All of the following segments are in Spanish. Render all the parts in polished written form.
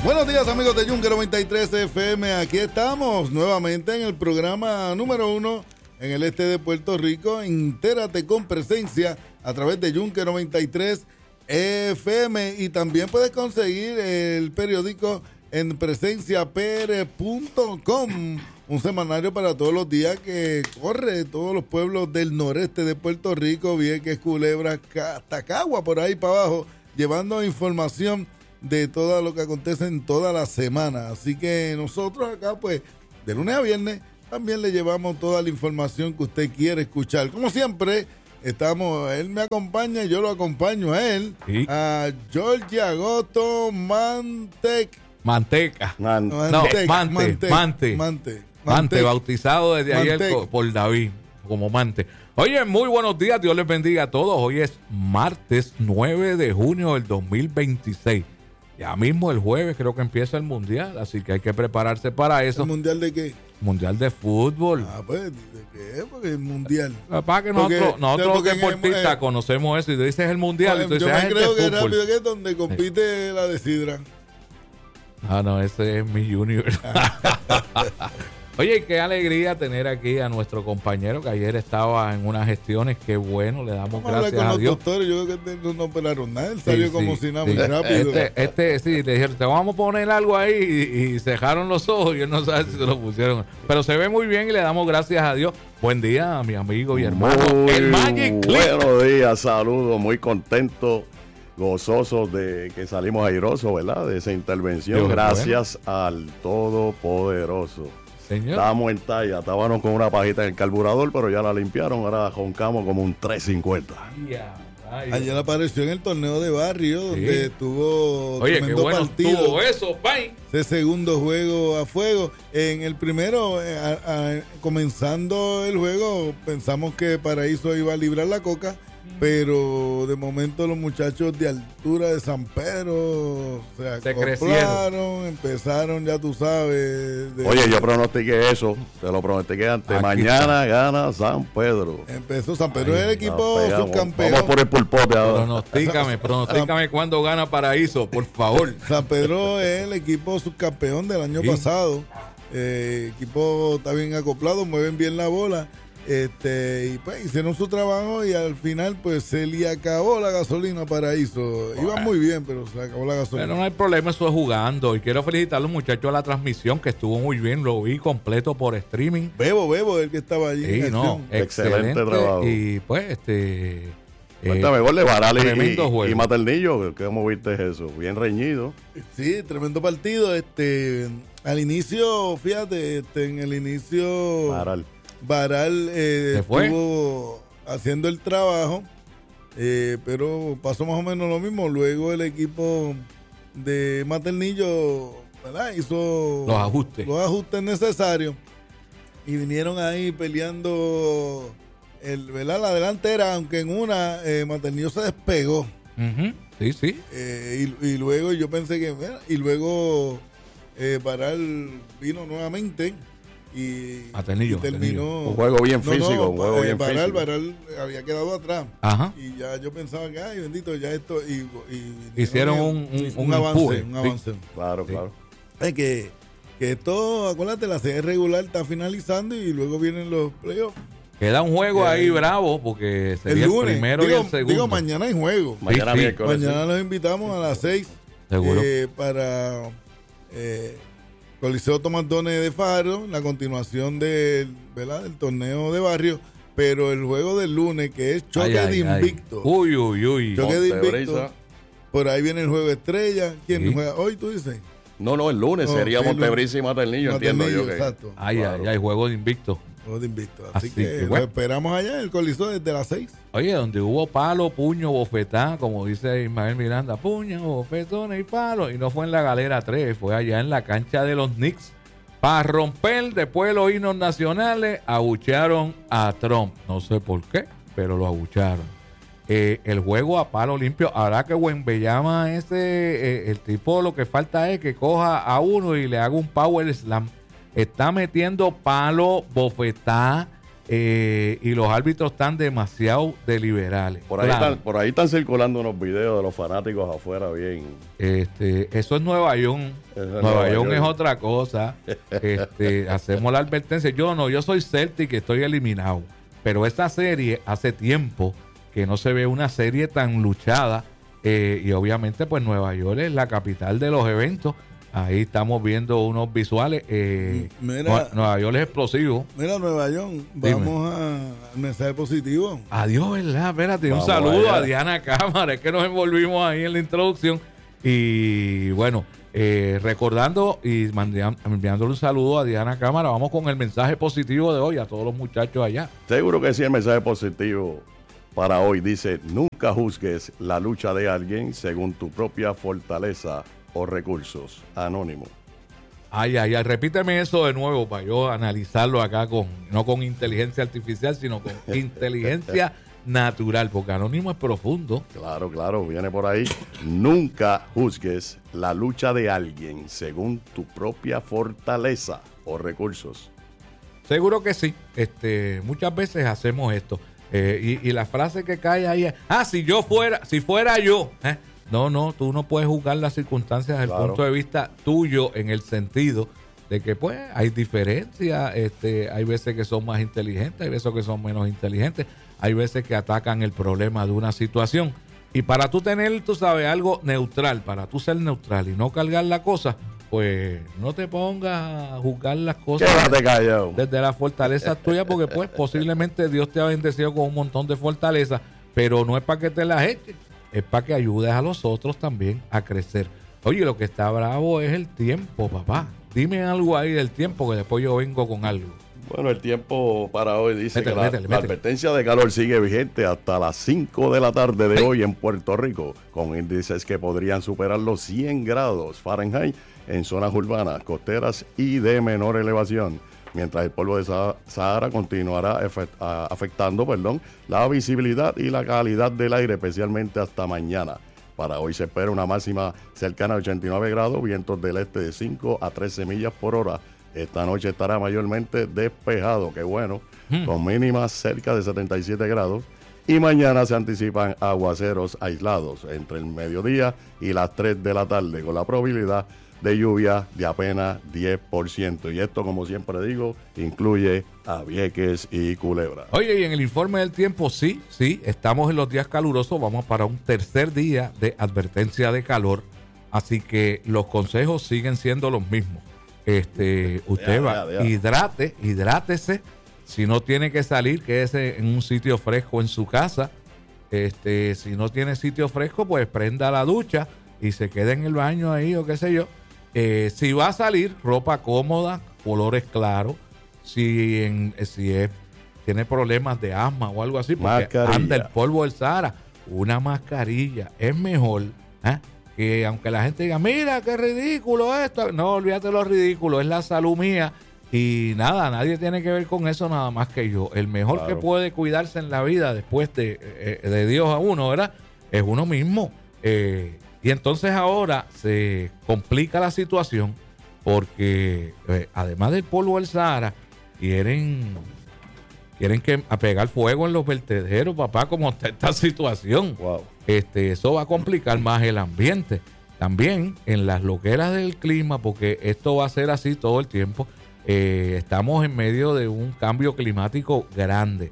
Buenos días, amigos de Yunque 93 FM. Aquí estamos nuevamente en el programa número 1 en el este de Puerto Rico. Entérate con Presencia a través de Yunque 93 FM. Y también puedes conseguir el periódico en presenciapr.com, un semanario para todos los días que corre todos los pueblos del noreste de Puerto Rico, Vieques, Culebra, hasta Cagua, por ahí para abajo, llevando información de todo lo que acontece en toda la semana. Así que nosotros acá, pues, de lunes a viernes, también le llevamos toda la información que usted quiere escuchar. Como siempre, él me acompaña y yo lo acompaño a él, ¿sí? A George Agosto Manteca, bautizado desde ayer por David, como Mante. Oye, muy buenos días, Dios les bendiga a todos. Hoy es martes 9 de junio del 2026. Ya mismo el jueves creo que empieza el Mundial, así que hay que prepararse para eso. ¿El Mundial de qué? Mundial de fútbol. Pues, ¿de qué? Porque el Mundial. Para que nosotros deportistas conocemos eso y tú dices el Mundial. Y tú dices, yo me creo que fútbol. Rápido que es donde compite la de Sidra. No, ese es mi Junior. Oye, qué alegría tener aquí a nuestro compañero que ayer estaba en unas gestiones. Qué bueno, le damos gracias a Dios. Doctores, yo creo que no operaron nada. Él salió como si nada, muy rápido. Sí, le dijeron, te vamos a poner algo ahí y cejaron los ojos y él no sabe si se lo pusieron. Pero se ve muy bien y le damos gracias a Dios. Buen día, mi amigo y hermano, el Magic Click. Buenos días, saludos, muy contento, gozosos de que salimos airosos, ¿verdad? De esa intervención. Dios, gracias al Todopoderoso. Señor. Estábamos en talla, estábamos con una pajita en el carburador, pero ya la limpiaron, ahora roncamos como un 350. Ayer apareció en el torneo de barrio, donde tuvo tremendo bueno partido. Estuvo eso, pai. Ese segundo juego a fuego. En el primero, comenzando el juego, pensamos que Paraíso iba a librar la coca, pero de momento los muchachos de altura de San Pedro se acoplaron, empezaron, ya tú sabes. Oye, yo pronostiqué eso, te lo pronostiqué antes. Mañana gana San Pedro. Empezó San Pedro, es el equipo subcampeón. Vamos por el pulpote ahora. Pronostícame cuándo gana Paraíso, por favor. San Pedro es el equipo subcampeón del año pasado. Equipo está bien acoplado, mueven bien la bola. Y pues hicieron su trabajo y al final pues se le acabó la gasolina a Paraíso. Iba muy bien, pero se acabó la gasolina. Pero no hay problema, eso es jugando. Y quiero felicitar a los muchachos a la transmisión, que estuvo muy bien, lo vi completo por streaming. Bebo, el que estaba allí. Sí, excelente trabajo. Y pues cuéntame, gol de Baral y Maternillo, ¿cómo viste eso? Bien reñido. Sí, tremendo partido. Al inicio, fíjate, en el inicio Baral estuvo haciendo el trabajo, pero pasó más o menos lo mismo. Luego el equipo de Maternillo, ¿verdad?, hizo los ajustes necesarios y vinieron ahí peleando la delantera, aunque en una Maternillo se despegó. Sí. Y luego yo pensé que luego Baral vino nuevamente y terminó un juego bien físico. Un juego bien Baral, físico. Baral había quedado atrás. Ajá. Y ya yo pensaba que, ay, bendito, ya esto. Y hicieron un avance. Claro. Es que esto, acuérdate, la serie regular está finalizando y luego vienen los playoffs. Queda un juego ahí bravo, porque sería el primero y el segundo. Mañana hay juego. Mañana los invitamos a las 6 para Coliseo Tomás Dones de Faro, la continuación del torneo de barrio, pero el juego del lunes, que es choque de invicto. Uy. Choque de invicto. Por ahí viene el juego estrella. ¿Quién juega hoy, tú dices? No, el lunes sería Montebrisa y Maternillo, entiendo yo. Exacto. Hay juego de invicto. Así que lo esperamos allá en el Coliseo desde las 6. Oye, donde hubo palo, puño, bofetá, como dice Ismael Miranda, puño, bofetones y palo. Y no fue en la Galera 3, fue allá en la cancha de los Knicks. Para romper después de los himnos nacionales, abuchearon a Trump. No sé por qué, pero lo abucharon. El juego a palo limpio. Ahora que Wembanyama el tipo, lo que falta es que coja a uno y le haga un power slam. Está metiendo palo, bofetá, y los árbitros están demasiado deliberales. Por ahí están circulando unos videos de los fanáticos afuera bien. Eso es Nueva York. Nueva York es otra cosa. Hacemos la advertencia. Yo soy Celtic, estoy eliminado. Pero esta serie hace tiempo que no se ve una serie tan luchada. Y obviamente pues Nueva York es la capital de los eventos. Ahí estamos viendo unos visuales. Nueva York es explosivo. Mira, Nueva York, vamos al mensaje positivo. Adiós, ¿verdad? Espérate, un saludo a Diana Cámara. Es que nos envolvimos ahí en la introducción. Y bueno, recordando y enviándole un saludo a Diana Cámara, vamos con el mensaje positivo de hoy a todos los muchachos allá. Seguro que sí, el mensaje positivo para hoy dice: nunca juzgues la lucha de alguien según tu propia fortaleza o recursos. Anónimo. Ay, repíteme eso de nuevo para yo analizarlo acá no con inteligencia artificial, sino con inteligencia natural, porque Anónimo es profundo. Claro, viene por ahí. Nunca juzgues la lucha de alguien según tu propia fortaleza o recursos. Seguro que sí. Muchas veces hacemos esto. Y la frase que cae ahí es: si fuera yo. No, tú no puedes juzgar las circunstancias desde el punto de vista tuyo, en el sentido de que pues hay diferencias, hay veces que son más inteligentes, hay veces que son menos inteligentes, hay veces que atacan el problema de una situación. Y para tú tener, tú sabes, algo neutral, para tú ser neutral y no cargar la cosa, pues no te pongas a juzgar las cosas desde la fortaleza tuya, porque pues posiblemente Dios te ha bendecido con un montón de fortaleza, pero no es para que te las eches. Es para que ayudes a los otros también a crecer. Oye, lo que está bravo es el tiempo, papá. Dime algo ahí del tiempo, que después yo vengo con algo. Bueno, el tiempo para hoy dice que la advertencia de calor sigue vigente hasta las 5 de la tarde de hoy en Puerto Rico, con índices que podrían superar los 100 grados Fahrenheit en zonas urbanas, costeras y de menor elevación. Mientras el polvo de Sahara continuará afectando la visibilidad y la calidad del aire, especialmente hasta mañana. Para hoy se espera una máxima cercana a 89 grados, vientos del este de 5 a 13 millas por hora. Esta noche estará mayormente despejado, qué bueno, con mínimas cerca de 77 grados. Y mañana se anticipan aguaceros aislados entre el mediodía y las 3 de la tarde, con la probabilidad de lluvia de apenas 10%. Y esto, como siempre digo, incluye a Vieques y Culebra. Oye, y en el informe del tiempo, sí, estamos en los días calurosos. Vamos para un tercer día de advertencia de calor. Así que los consejos siguen siendo los mismos. Usted hidrátese. Si no tiene que salir, quédese en un sitio fresco en su casa. Si no tiene sitio fresco, pues prenda la ducha y se quede en el baño ahí o qué sé yo. Si va a salir, ropa cómoda, colores claros. Si tiene problemas de asma o algo así, porque anda el polvo del Sahara, una mascarilla es mejor, que aunque la gente diga: mira qué ridículo esto. No, olvídate lo ridículo, es la salud mía. Y nada, nadie tiene que ver con eso nada más que yo. El mejor que puede cuidarse en la vida después de Dios a uno, ¿verdad? Es uno mismo. Y entonces ahora se complica la situación porque además del polvo del Sahara, quieren pegar fuego en los vertederos, papá, como está esta situación. Wow. Eso va a complicar más el ambiente. También en las loqueras del clima, porque esto va a ser así todo el tiempo. Estamos en medio de un cambio climático grande.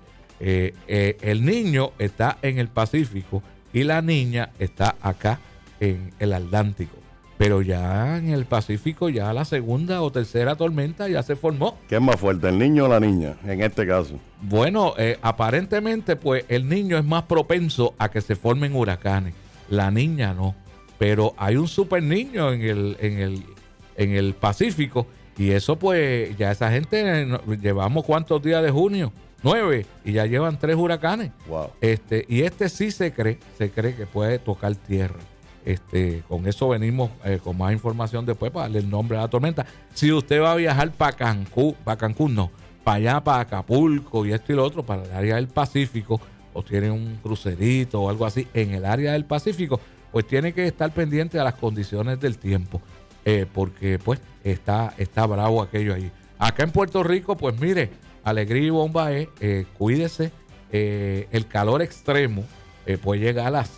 El niño está en el Pacífico y la niña está acá en el Atlántico. Pero ya en el Pacífico, ya la segunda o tercera tormenta ya se formó. ¿Qué es más fuerte, el niño o la niña en este caso? Bueno, aparentemente pues el niño es más propenso a que se formen huracanes. La niña no. Pero hay un super niño en el Pacífico. Y eso pues ya esa gente, llevamos ¿cuántos días de junio? 9, y ya llevan 3 huracanes. Wow. Y sí se cree que puede tocar tierra. Con eso venimos con más información después para darle el nombre a la tormenta. Si usted va a viajar para Cancún no, para allá, para Acapulco y esto y lo otro, para el área del Pacífico, o tiene un crucerito o algo así en el área del Pacífico, pues tiene que estar pendiente a las condiciones del tiempo, porque pues está bravo aquello ahí. Acá en Puerto Rico, pues mire, alegría y bomba es, cuídese, el calor extremo puede llegar a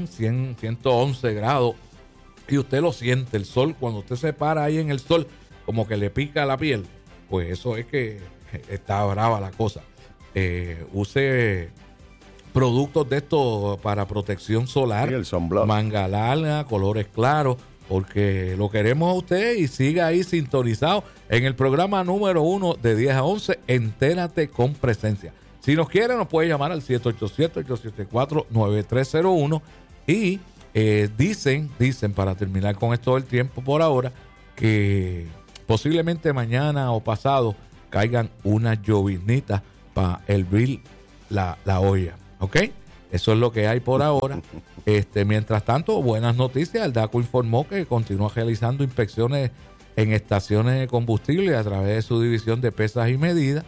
111 grados y usted lo siente, el sol, cuando usted se para ahí en el sol, como que le pica la piel, pues eso es que está brava la cosa. Use productos de estos para protección solar, el sunblock, manga larga, colores claros, porque lo queremos a usted y siga ahí sintonizado en el programa número 1 de 10 a 11, Entérate con Presencia. Si nos quiere, nos puede llamar al 787-874-9301 y dicen, para terminar con esto del tiempo por ahora, que posiblemente mañana o pasado caigan unas lloviznitas para hervir la olla, ¿ok? Eso es lo que hay por ahora. Mientras tanto, buenas noticias. El DACO informó que continúa realizando inspecciones en estaciones de combustible a través de su división de pesas y medidas,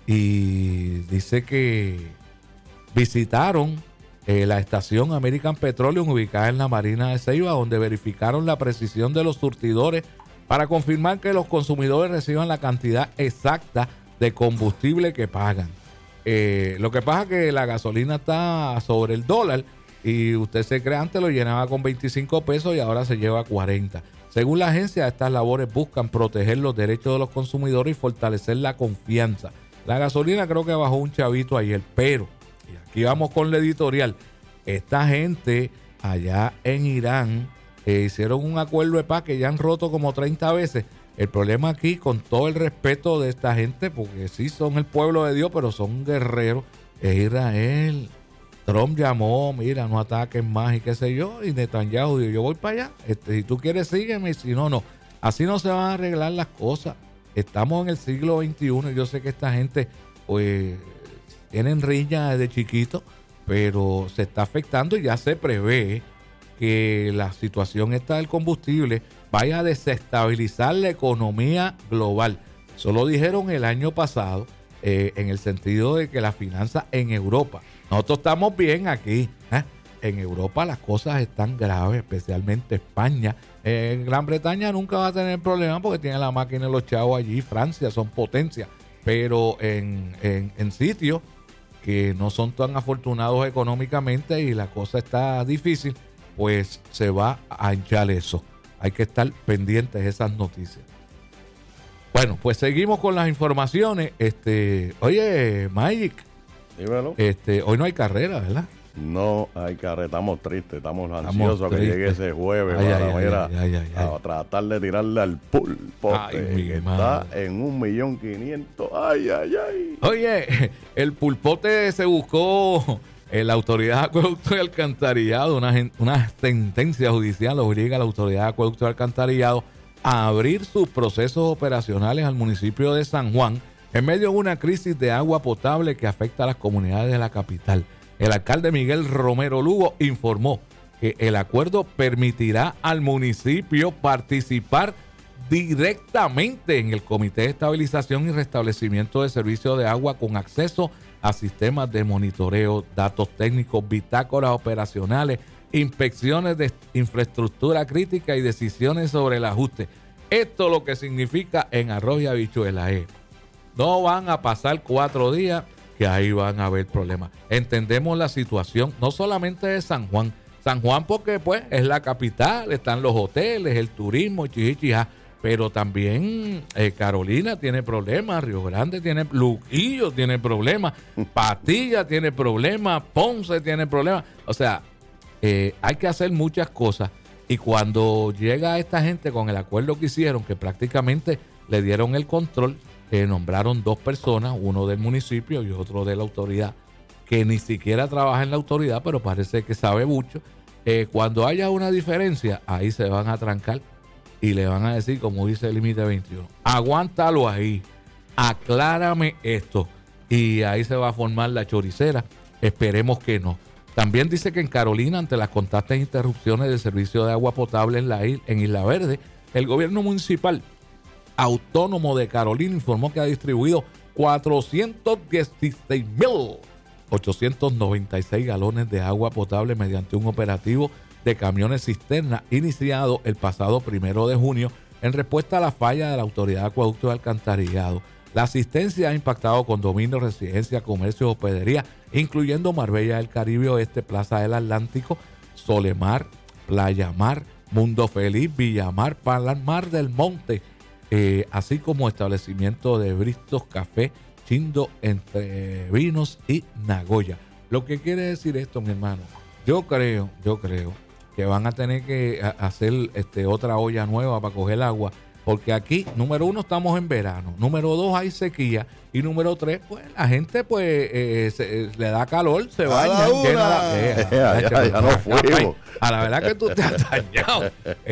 y dice que visitaron la estación American Petroleum ubicada en la Marina de Ceiba, donde verificaron la precisión de los surtidores para confirmar que los consumidores reciban la cantidad exacta de combustible que pagan. Lo que pasa es que la gasolina está sobre el dólar y usted se cree, antes lo llenaba con 25 pesos y ahora se lleva 40. Según la agencia, estas labores buscan proteger los derechos de los consumidores y fortalecer la confianza. La gasolina creo que bajó un chavito ayer, pero, y aquí vamos con la editorial, esta gente allá en Irán hicieron un acuerdo de paz que ya han roto como 30 veces. El problema aquí, con todo el respeto de esta gente, porque sí son el pueblo de Dios, pero son guerreros, es Israel. Trump llamó, mira, no ataquen más y qué sé yo, y Netanyahu dijo, yo voy para allá, si tú quieres sígueme, y si no, no. Así no se van a arreglar las cosas. Estamos en el siglo XXI y yo sé que esta gente pues tienen riña desde chiquito, pero se está afectando y ya se prevé que la situación esta del combustible vaya a desestabilizar la economía global. Eso lo dijeron el año pasado, en el sentido de que las finanzas en Europa, nosotros estamos bien aquí, en Europa las cosas están graves, especialmente España. Gran Bretaña nunca va a tener problemas porque tiene la máquina de los chavos allí. Francia son potencias, pero en sitios que no son tan afortunados económicamente y la cosa está difícil, pues se va a hinchar eso. Hay que estar pendientes de esas noticias. Bueno, pues seguimos con las informaciones. Oye, Magic, dímelo. Hoy no hay carrera, ¿verdad? No hay carrera, estamos tristes, estamos ansiosos que llegue ese jueves a tratar de tirarle al pulpote, que está en 1.500.000. Ay, ay, ay. Oye, el pulpote se buscó la Autoridad de Acueducto y Alcantarillado, una sentencia judicial obliga a la Autoridad de Acueducto y Alcantarillado a abrir sus procesos operacionales al municipio de San Juan en medio de una crisis de agua potable que afecta a las comunidades de la capital. El alcalde Miguel Romero Lugo informó que el acuerdo permitirá al municipio participar directamente en el Comité de Estabilización y Restablecimiento de Servicios de Agua con acceso a sistemas de monitoreo, datos técnicos, bitácoras operacionales, inspecciones de infraestructura crítica y decisiones sobre el ajuste. Esto lo que significa en arroz y habichuela es, no van a pasar 4 días que ahí van a haber problemas. Entendemos la situación, no solamente de San Juan porque pues es la capital, están los hoteles, el turismo, chichichija, pero también Carolina tiene problemas, Río Grande tiene, Luquillo tiene problemas, Patilla tiene problemas, Ponce tiene problemas. O sea, hay que hacer muchas cosas, y cuando llega esta gente con el acuerdo que hicieron, que prácticamente le dieron el control, nombraron 2 personas, uno del municipio y otro de la autoridad, que ni siquiera trabaja en la autoridad, pero parece que sabe mucho. Cuando haya una diferencia, ahí se van a trancar y le van a decir, como dice el límite 21, aguántalo ahí, aclárame esto, y ahí se va a formar la choricera. Esperemos que no. También dice que en Carolina, ante las constantes interrupciones del servicio de agua potable en Isla Verde, el gobierno municipal autónomo de Carolina informó que ha distribuido 416.896 galones de agua potable mediante un operativo de camiones cisterna iniciado el pasado 1 de junio en respuesta a la falla de la Autoridad de Acueducto y Alcantarillado. La asistencia ha impactado condominios, residencias, comercios, hospederías, incluyendo Marbella del Caribe Oeste, Plaza del Atlántico, Solemar, Playa Mar, Mundo Feliz, Villamar, Palmar del Monte, así como establecimiento de Bristos, Café, Chindo, Entre Vinos y Nagoya. Lo que quiere decir esto, mi hermano, yo creo que van a tener que hacer otra olla nueva para coger agua, porque aquí, número 1, estamos en verano, número 2, hay sequía, y número 3, pues la gente le da calor, se baña, ya no fuimos. A la verdad que tú te has dañado.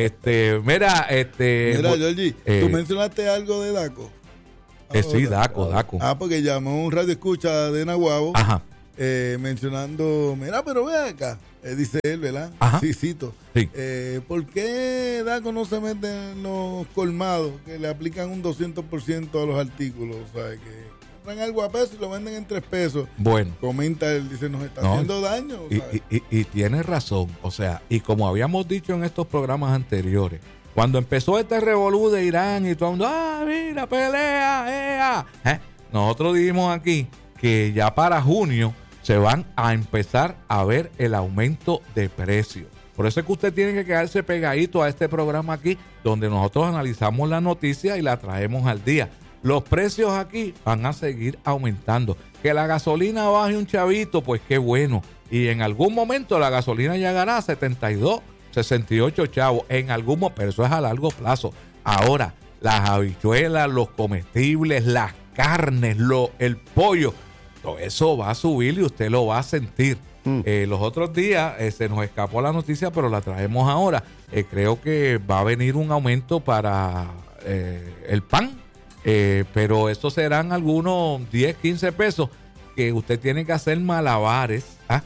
Mira, Georgie, tú mencionaste algo de Daco. Sí, Daco. Porque llamó un radio escucha de Naguabo. Ajá. Mencionando, mira, pero ve acá, dice él, ¿verdad? Ajá. Sí, cito. Sí. ¿Por qué Daco no se mete en los colmados que le aplican un 200% a los artículos? O sea, que compran algo a peso y lo venden en 3 pesos. Bueno. Comenta él, dice, nos está haciendo daño. Y tiene razón, o sea, y como habíamos dicho en estos programas anteriores, cuando empezó este revolú de Irán y todo el mundo, mira, pelea, nosotros dijimos aquí que ya para junio se van a empezar a ver el aumento de precios. Por eso es que usted tiene que quedarse pegadito a este programa aquí, donde nosotros analizamos la noticia y la traemos al día. Los precios aquí van a seguir aumentando. Que la gasolina baje un chavito, pues qué bueno. Y en algún momento la gasolina llegará a 72, 68 chavos. Pero eso es a largo plazo. Ahora, las habichuelas, los comestibles, las carnes, el pollo, todo eso va a subir y usted lo va a sentir. Los otros días se nos escapó la noticia, pero la traemos ahora. Creo que va a venir un aumento para el pan, pero eso serán algunos 10, 15 pesos que usted tiene que hacer malabares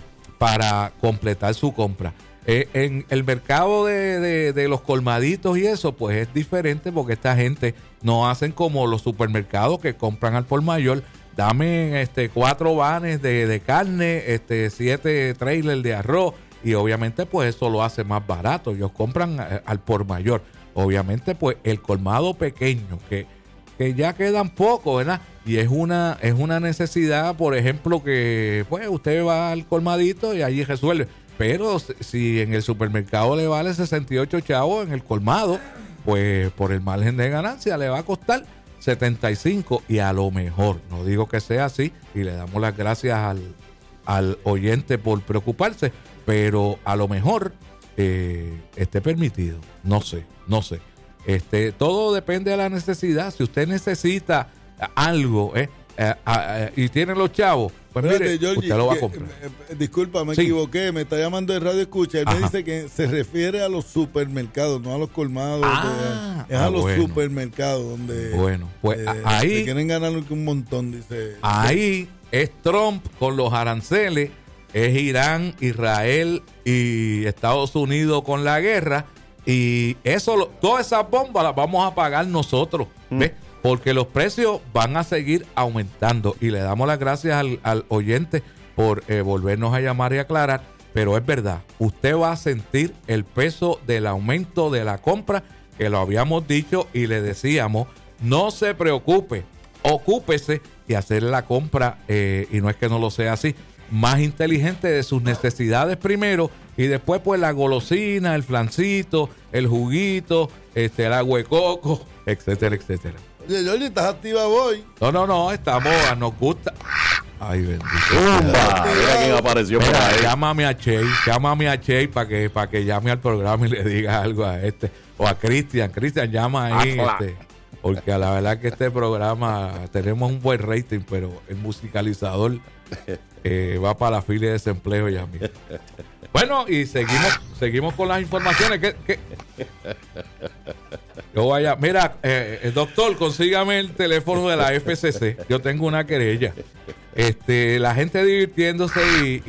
para completar su compra. En el mercado de los colmaditos y eso, pues es diferente porque esta gente no hacen como los supermercados que compran al por mayor. Dame 4 vanes de carne, 7 trailers de arroz, y obviamente pues eso lo hace más barato. Ellos compran al por mayor. Obviamente pues el colmado pequeño, que ya quedan pocos, ¿verdad? Y es una necesidad, por ejemplo, que pues usted va al colmadito y allí resuelve. Pero si en el supermercado le vale 68 chavos, en el colmado, pues por el margen de ganancia le va a costar 75, y a lo mejor, no digo que sea así, y le damos las gracias al oyente por preocuparse, pero a lo mejor esté permitido, no sé. Todo depende de la necesidad. Si usted necesita algo y tiene los chavos, pues mire, Georgie, usted lo va a comprar. Disculpa, me equivoqué, me está llamando de radio escucha. Él me dice que se refiere a los supermercados, no a los colmados. Los supermercados donde pues ahí quieren ganar un montón, dice. Ahí es Trump con los aranceles, es Irán, Israel y Estados Unidos con la guerra, y todas esas bombas las vamos a pagar nosotros, ¿ves? Porque los precios van a seguir aumentando, y le damos las gracias al oyente por volvernos a llamar y aclarar. Pero es verdad, usted va a sentir el peso del aumento de la compra, que lo habíamos dicho y le decíamos, no se preocupe, ocúpese y hacer la compra, y no es que no lo sea así, más inteligente de sus necesidades primero, y después pues la golosina, el flancito, el juguito, el agua de coco, etcétera, etcétera. Oye, Georgie, ¿estás activa hoy? No, estamos, nos gusta. Ay, bendito. Mira quién apareció por ahí. Llámame a Che para que llame al programa y le diga algo a o a Cristian. Cristian, llama ahí, porque a la verdad que este programa tenemos un buen rating, pero el musicalizador va para la fila de desempleo ya mismo. Bueno, y seguimos con las informaciones. Yo vaya, mira, doctor, consígame el teléfono de la FCC. Yo tengo una querella. La gente divirtiéndose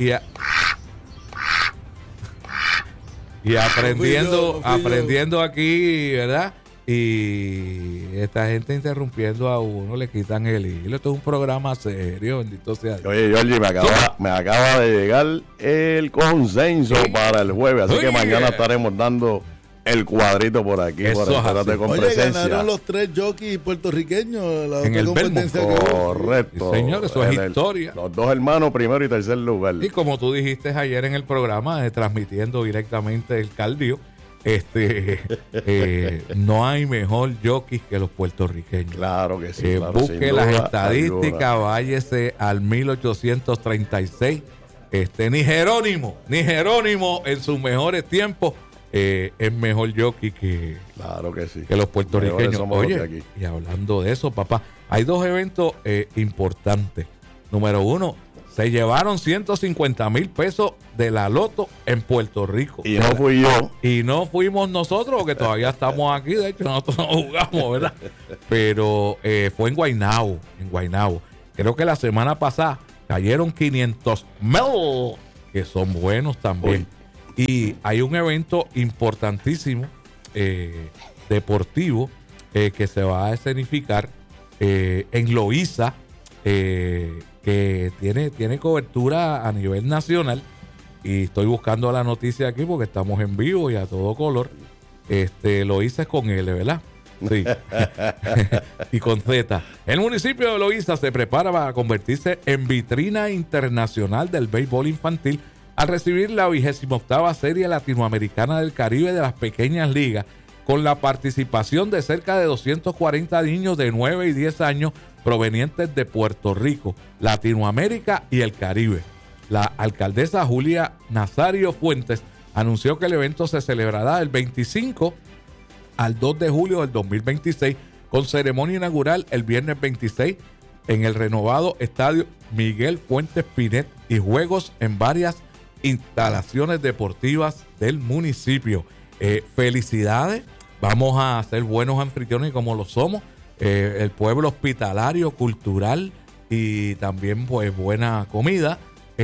y aprendiendo aquí, ¿verdad? Y esta gente interrumpiendo a uno, le quitan el hilo. Esto es un programa serio, bendito sea Dios. Oye, Georgie, me acaba de llegar el consenso para el jueves, así que mañana estaremos dando el cuadrito por aquí. Eso con Oye, presencia. ganaron los 3 jockeys puertorriqueños la en el competencia que hubo. Correcto. Sí, señor, eso es historia. Los 2 hermanos, primero y tercer lugar. Y como tú dijiste ayer en el programa, transmitiendo directamente el Caldío, no hay mejor jockey que los puertorriqueños. Claro que sí. Claro, busque las estadísticas, váyese al 1836. Ni Jerónimo en sus mejores tiempos es mejor jockey que, claro que, sí. que los puertorriqueños. Oye, aquí. Y hablando de eso, papá, hay 2 eventos importantes. Número 1, se llevaron 150,000 pesos de la loto en Puerto Rico. Y no fui yo. Y no fuimos nosotros, que todavía estamos aquí. De hecho, nosotros no jugamos, ¿verdad? Pero fue en Guaynabo. Creo que la semana pasada cayeron 500,000, que son buenos también. Uy. Y hay un evento importantísimo, deportivo, que se va a escenificar en Loíza, que tiene cobertura a nivel nacional. Y estoy buscando la noticia aquí porque estamos en vivo y a todo color. Loíza es con L, ¿verdad? Sí. Y con Z. El municipio de Loíza se prepara para convertirse en vitrina internacional del béisbol infantil al recibir la 28ª Serie Latinoamericana del Caribe de las Pequeñas Ligas, con la participación de cerca de 240 niños de 9 y 10 años provenientes de Puerto Rico, Latinoamérica y el Caribe. La alcaldesa Julia Nazario Fuentes anunció que el evento se celebrará del 25 al 2 de julio del 2026, con ceremonia inaugural el viernes 26 en el renovado estadio Miguel Fuentes Pinet y juegos en varias instalaciones deportivas del municipio. Felicidades, vamos a ser buenos anfitriones como lo somos. El pueblo hospitalario, cultural y también pues buena comida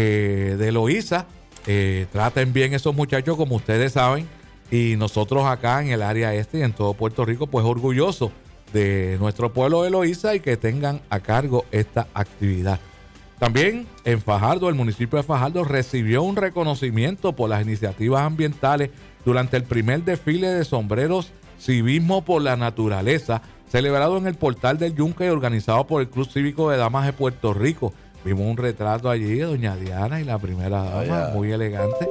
de Loíza. Traten bien esos muchachos, como ustedes saben, y nosotros acá en el área este y en todo Puerto Rico pues orgullosos de nuestro pueblo de Loíza y que tengan a cargo esta actividad. También en Fajardo, el municipio de Fajardo recibió un reconocimiento por las iniciativas ambientales durante el primer desfile de sombreros Civismo por la Naturaleza, celebrado en el Portal del Yunque y organizado por el Club Cívico de Damas de Puerto Rico. Vimos un retrato allí de doña Diana y la primera dama, muy elegante.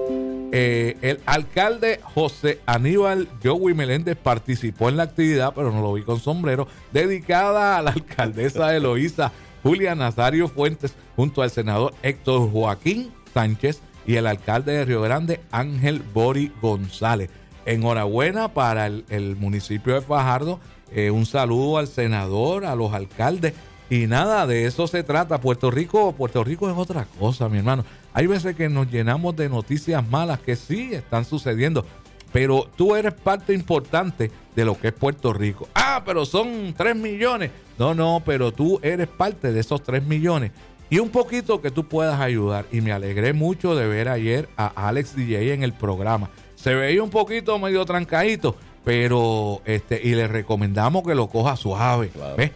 El alcalde José Aníbal Joey Meléndez participó en la actividad, pero no lo vi con sombrero, dedicada a la alcaldesa de Loíza, Julia Nazario Fuentes, junto al senador Héctor Joaquín Sánchez y el alcalde de Río Grande, Ángel Bori González. Enhorabuena para el municipio de Fajardo. Un saludo al senador, a los alcaldes. Y nada, de eso se trata. Puerto Rico es otra cosa, mi hermano. Hay veces que nos llenamos de noticias malas que sí están sucediendo, pero tú eres parte importante de lo que es Puerto Rico. Pero son 3 millones. No, pero tú eres parte de esos 3 millones. Y un poquito que tú puedas ayudar. Y me alegré mucho de ver ayer a Alex DJ en el programa. Se veía un poquito medio trancadito, pero y le recomendamos que lo coja suave. Claro. ¿Ves?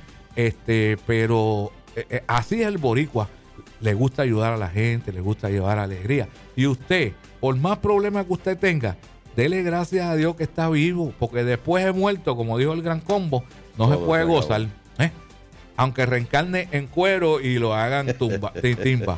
Pero así es el boricua. Le gusta ayudar a la gente, le gusta llevar alegría. Y usted, por más problemas que usted tenga, dele gracias a Dios que está vivo, porque después de muerto, como dijo el Gran Combo, no todo se puede gozar. Aunque reencarne en cuero y lo hagan timba.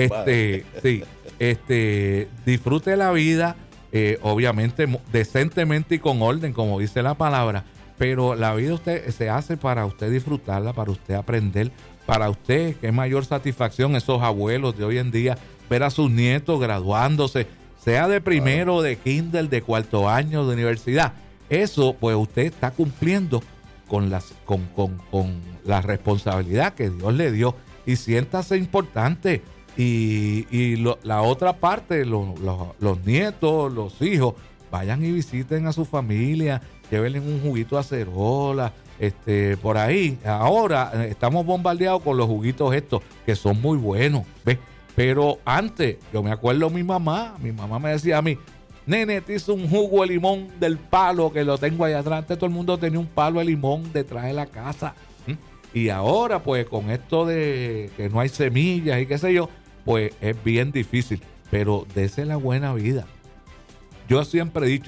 Disfrute la vida, obviamente decentemente y con orden, como dice la palabra. Pero la vida usted se hace para usted disfrutarla, para usted aprender, para usted, qué mayor satisfacción esos abuelos de hoy en día, ver a sus nietos graduándose, sea de primero, de kinder, de cuarto año, de universidad. Eso, pues usted está cumpliendo con la responsabilidad que Dios le dio. Y siéntase importante. Y la otra parte, los nietos, los hijos, vayan y visiten a su familia, llévenle un juguito de acerola, por ahí. Ahora estamos bombardeados con los juguitos estos, que son muy buenos, ¿ves? Pero antes, yo me acuerdo mi mamá me decía a mí, nene, te hizo un jugo de limón del palo que lo tengo ahí atrás. Antes todo el mundo tenía un palo de limón detrás de la casa. Y ahora, pues, con esto de que no hay semillas y qué sé yo, pues es bien difícil. Pero dese la buena vida. Yo siempre he dicho,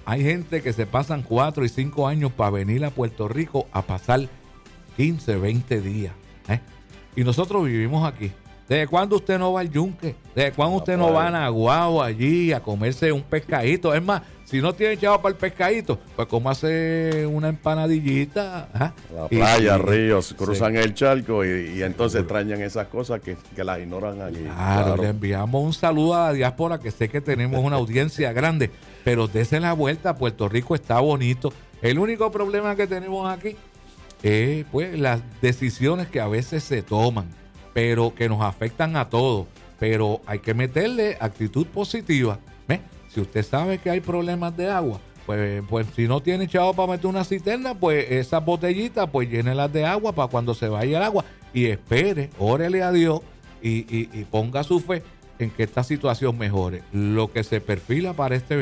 Hay gente que se pasan 4 y 5 años para venir a Puerto Rico a pasar 15, 20 días. Y nosotros vivimos aquí. ¿Desde cuándo usted no va al Yunque? ¿Desde cuándo usted no va a Naguao allí a comerse un pescadito? Es más, si no tiene chavo para el pescadito, pues como hace una empanadillita. La playa, ríos, cruzan el charco y entonces extrañan esas cosas que las ignoran allí. Claro, le enviamos un saludo a la diáspora, que sé que tenemos una audiencia grande, pero dése la vuelta. Puerto Rico está bonito. El único problema que tenemos aquí es pues las decisiones que a veces se toman, pero que nos afectan a todos. Pero hay que meterle actitud positiva. Si usted sabe que hay problemas de agua, pues si no tiene chavo para meter una cisterna, pues esas botellitas, pues llénelas de agua para cuando se vaya el agua y espere, órele a Dios y ponga su fe en que esta situación mejore. Lo que se perfila para este